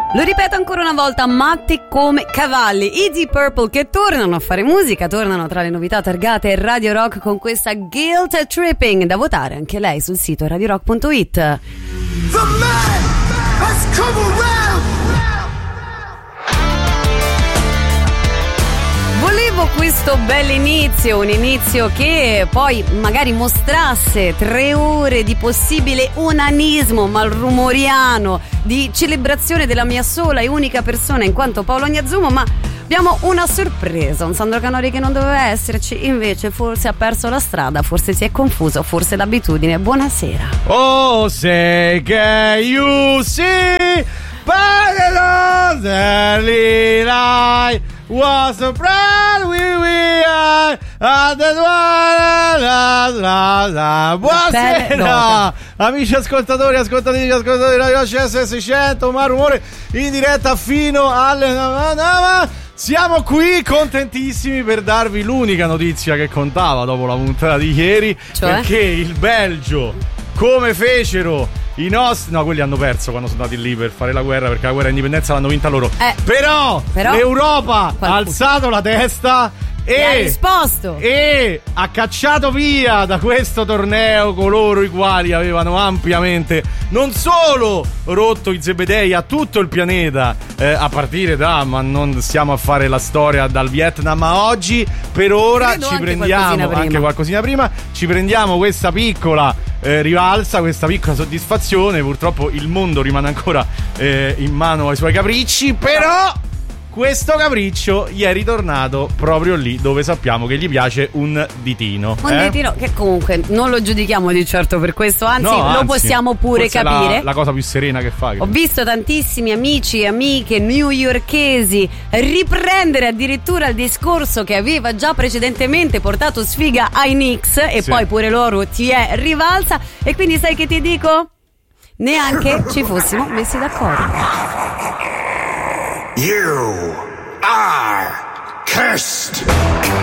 Lo ripeto ancora una volta, matti come cavalli. I Deep Purple che tornano a fare musica, tornano tra le novità targate Radio Rock con questa Guilt Tripping, da votare anche lei sul sito radiorock.it. The man has come around. Volevo questo bell'inizio, un inizio che poi magari mostrasse 3 ore di possibile onanismo malrumoriano, di celebrazione della mia sola e unica persona in quanto Paolo Gnazzumo, ma abbiamo una sorpresa, un Sandro Canori che non doveva esserci, invece forse ha perso la strada, forse si è confuso, forse l'abitudine. Buonasera. Oh, say can you see by the Lord's early light was a brand we are at the Buonasera amici ascoltatori di Radio CS 600, ma rumore in diretta fino alle... Siamo qui contentissimi per darvi l'unica notizia che contava dopo la puntata di ieri, cioè? Perché il Belgio, come fecero i nostri... No, quelli hanno perso quando sono andati lì per fare la guerra, perché la guerra d'indipendenza l'hanno vinta loro. Però l'Europa ha alzato la testa e ha risposto e ha cacciato via da questo torneo coloro i quali avevano ampiamente non solo rotto i zebedei a tutto il pianeta, a partire da, ma non stiamo a fare la storia dal Vietnam a oggi, per ora credo ci anche prendiamo anche qualcosina prima, ci prendiamo questa piccola rivalsa, questa piccola soddisfazione. Purtroppo il mondo rimane ancora in mano ai suoi capricci, però questo capriccio gli è ritornato proprio lì dove sappiamo che gli piace un ditino. Un ditino che comunque non lo giudichiamo di certo per questo, anzi lo possiamo pure capire. La cosa più serena che fa. Ho visto tantissimi amici e amiche newyorkesi riprendere addirittura il discorso che aveva già precedentemente portato sfiga ai Knicks e poi pure loro ti è rivalsa, e quindi sai che ti dico? Neanche ci fossimo messi d'accordo. You are cursed.